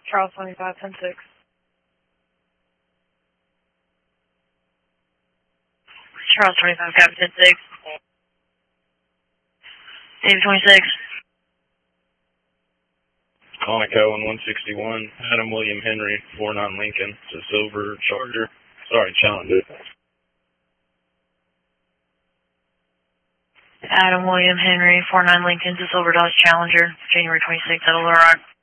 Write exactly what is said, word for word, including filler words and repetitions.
Charles twenty-five, ten six. Charles twenty-five, copy ten six. David twenty-six. Conoco on one sixty-one, Adam William Henry, four nine Lincoln, it's a silver Charger, sorry, Challenger. Adam William Henry, four nine Lincoln, to Silver Dodge Challenger, January twenty-sixth at Little Rock.